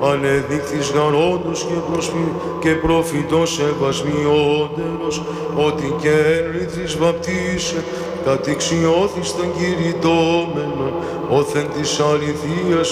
ανεδείχθης γαρόντος και προφητός ευασμιότερος, ότι και ένρυθης βαπτίσε, κατηξιώθης των κηρυτόμενων, όθεν της αληθείας